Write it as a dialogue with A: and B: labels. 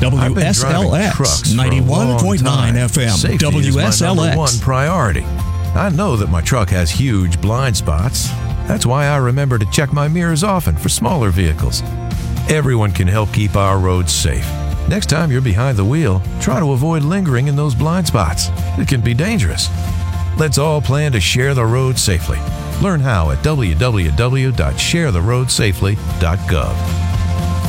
A: I've been driving trucks for a long
B: 91.9
A: time.
B: FM.
A: Safety is my number
B: WSLX.
A: one priority. I know that my truck has huge blind spots. That's why I remember to check my mirrors often for smaller vehicles. Everyone can help keep our roads safe. Next time you're behind the wheel, try to avoid lingering in those blind spots. It can be dangerous. Let's all plan to share the road safely. Learn how at www.sharetheroadsafely.gov.